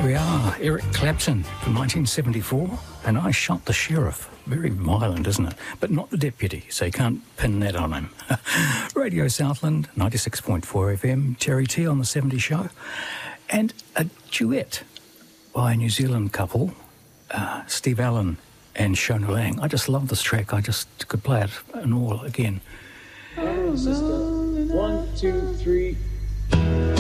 We are Eric Clapton from 1974, and I Shot the Sheriff. Very violent, isn't it? But not the deputy, so you can't pin that on him. Radio Southland, 96.4 FM, Terry T on the 70 Show, and a duet by a New Zealand couple, Steve Allen and Shona Lang. I just love this track. I just could play it in all again. System. 1, 2, 3.